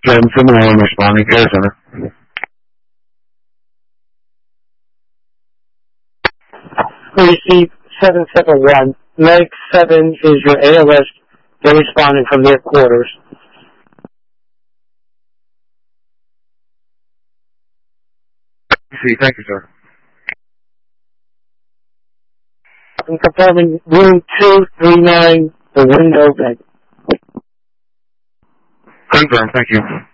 771 responding care center. Receive 771. Meg 7 is your ALS. They're responding from their quarters. See, thank you, sir. I'm confirming room 239, the window bed. Confirm, thank you.